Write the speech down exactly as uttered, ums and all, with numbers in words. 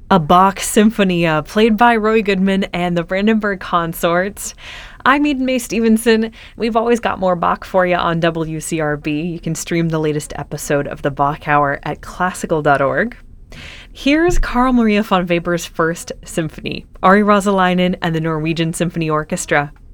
A Bach Symphonia, played by Roy Goodman and the Brandenburg Consorts. I'm Eden Mae Stevenson. We've always got more Bach for you on W C R B. You can stream the latest episode of the Bach Hour at classical dot org. Here's Carl Maria von Weber's First Symphony, Ari Rosalainen and the Norwegian Symphony Orchestra.